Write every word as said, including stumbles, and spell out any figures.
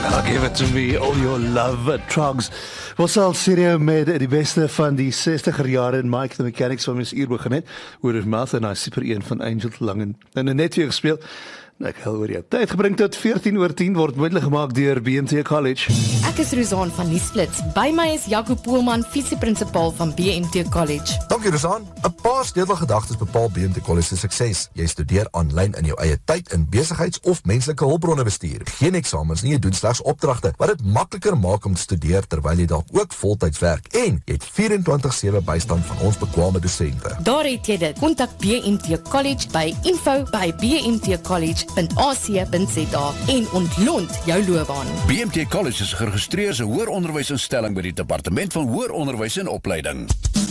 Give it to me, all your love, Trogs. Ons sal serie met die beste van die sestiger jare in Mike the Mechanics van ons uur begin het. Word of Mouth en hy super een van Angel Langen. En net weer gespeel. Nou, ek hou oor jou. Tyd gebring tot veertien oor tien word moontlik gemaak deur B M T College. Ek is Rosan van Nuusflits. By my is Jaco Poelman, visieprinsipal van B M T College. Dankie Rosan. 'n Paar sleutelgedagtes bepaal B M T College se sukses. Jy studeer aanlyn in jou eie tyd in besigheids- of menslike hulpbronne bestuur. Geen eksamens nie, jy doen slegs opdragte, wat dit makliker maak om te studeer terwyl jy dalk ook voltyds werk. En jy het vierentwintig sewe bystand van ons bekwame dosente. Daar het jy dit. Kontak B M T College by info by b m t college dot a c dot z a en ontlont jou loopbaan. B M T College is geregistreer as 'n hoëronderwysinstelling by die Departement van Hoëronderwys en Opleiding.